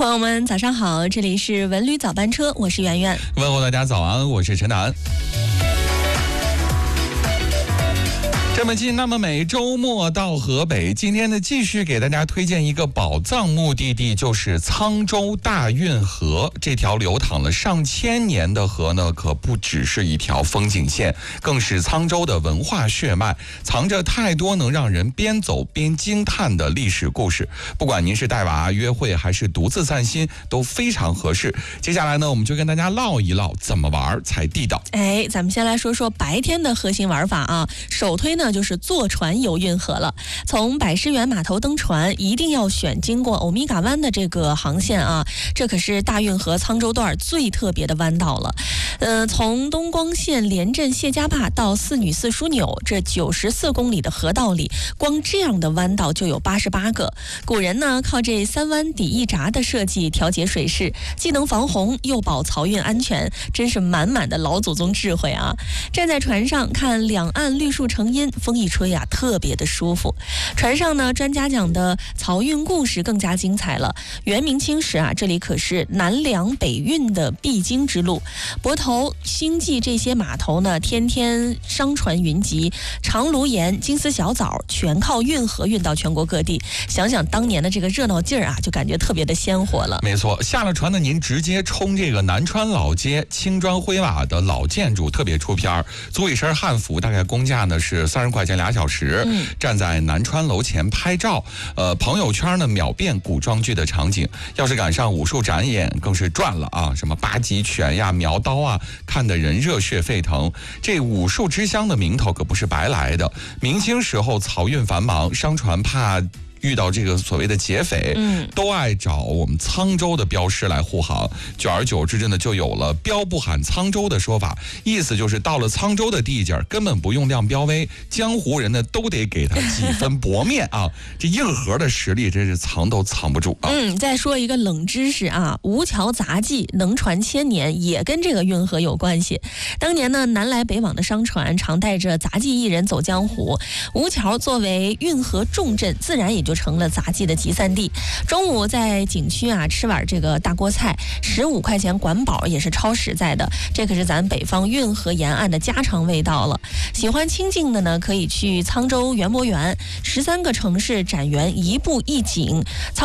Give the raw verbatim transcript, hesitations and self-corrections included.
朋友们早上好，这里是文旅早班车，我是圆圆。 问候大家早安，我是陈楠。这么近那么美，周末到河北，今天呢继续给大家推荐一个宝藏目的地，就是沧州大运河。这条流淌了上千年的河呢，可不只是一条风景线，更是沧州的文化血脉，藏着太多能让人边走边惊叹的历史故事。不管您是带娃约会还是独自散心，都非常合适。接下来呢，我们就跟大家唠一唠怎么玩才地道。 哎，咱们先来说说白天的核心玩法啊，首推呢就是坐船游运河了。从百师园码头登船，一定要选经过欧米伽湾的这个航线啊，这可是大运河沧州段最特别的弯道了。呃，从东光县连镇谢家坝到四女四枢纽，这九十四公里的河道里，光这样的弯道就有八十八个。古人呢靠这三弯抵一闸的设计调节水势，既能防洪又保漕运安全，真是满满的老祖宗智慧啊！站在船上看两岸绿树成荫，风一吹啊，特别的舒服。船上呢，专家讲的漕运故事更加精彩了。元明清时啊，这里可是南粮北运的必经之路。泊头、兴济这些码头呢，天天商船云集，长芦盐、金丝小枣全靠运河运到全国各地。想想当年的这个热闹劲儿啊，就感觉特别的鲜活了。 没错，下了船的您直接冲这个南川老街，青砖灰瓦的老建筑特别出片，租一身汉服，大概公价呢是三十块钱俩小时。嗯，站在南川楼前拍照，呃，朋友圈呢秒变古装剧的场景。要是赶上武术展演，更是赚了啊！什么八极拳呀、苗刀啊，看得人热血沸腾。这武术之乡的名头可不是白来的。明清时候漕运繁忙，商船怕遇到这个所谓的劫匪，嗯，都爱找我们沧州的镖师来护航。久而久之，真的就有了镖不喊沧州的说法，意思就是到了沧州的地界，根本不用亮镖威，江湖人呢都得给他几分薄面啊！这硬核的实力真是藏都藏不住啊！ 嗯，再说一个冷知识啊，吴桥杂技能传千年，也跟这个运河有关系。当年呢，南来北往的商船常带着杂技艺人走江湖，吴桥作为运河重镇，自然也就就成了杂技的集散地。中午在景区啊吃碗这个大锅菜，十五块钱管饱，也是超实在的。这可是咱北方运河沿岸的家常味道了。喜欢清静的呢，可以去沧州园博园，十三个城市展园一步一景。